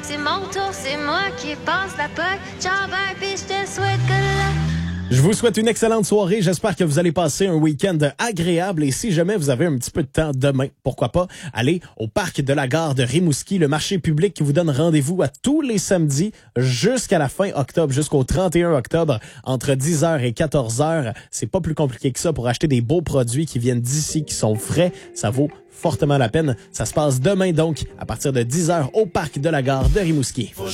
c'est mon tour, c'est moi qui passe la POC. Ciao, bye, pis je te souhaite good luck. Je vous souhaite une excellente soirée. J'espère que vous allez passer un week-end agréable. Et si jamais vous avez un petit peu de temps demain, pourquoi pas, allez au parc de la gare de Rimouski, le marché public qui vous donne rendez-vous à tous les samedis jusqu'à la fin octobre, jusqu'au 31 octobre, entre 10h et 14h. C'est pas plus compliqué que ça pour acheter des beaux produits qui viennent d'ici, qui sont frais. Ça vaut fortement la peine. Ça se passe demain donc, à partir de 10h au parc de la gare de Rimouski.